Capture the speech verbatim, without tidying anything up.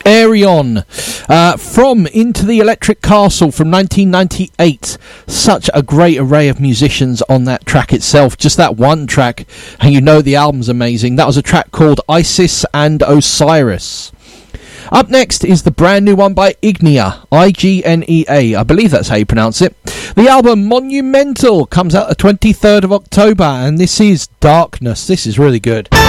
Ayreon, uh, from Into the Electric Castle from nineteen ninety-eight. Such a great array of musicians on that track itself. Just that one track, and you know the album's amazing. That was a track called Isis and Osiris. Up next is the brand new one by Ignea, I G N E A. I believe that's how you pronounce it. The album Monumental comes out the twenty-third of October, and this is Darkness. This is really good.